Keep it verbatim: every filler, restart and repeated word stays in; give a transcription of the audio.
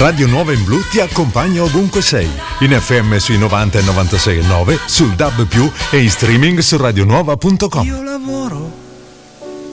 Radio Nuova in Blu ti accompagna ovunque sei, in F M sui novanta e novantasei e nove, sul D A B più, e in streaming su radionuova punto com. Io lavoro